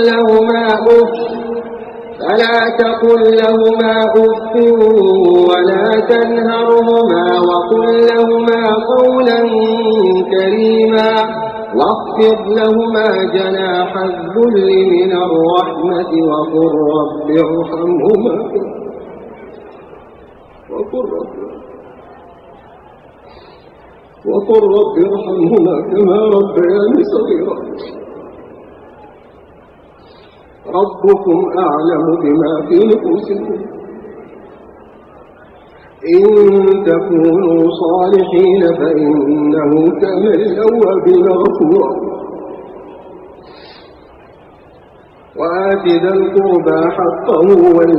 لهما أف فلا تقل لهما أف ولا تنهرهما وقل لهما قولا كريما واخفض لهما جناح الذل من الرحمة وقل رب ارحمهما كما ربياني صغيرا ربكم أعلم بما في نفوسكم إن تكونوا صالحين فإنه كان للأوابين غفورا وآت ذا القربى حقه